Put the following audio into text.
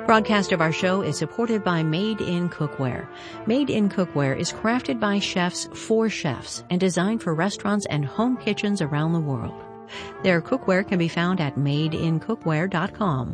broadcast of our show is supported by Made in Cookware. Made in Cookware is crafted by chefs for chefs and designed for restaurants and home kitchens around the world. Their cookware can be found at madeincookware.com.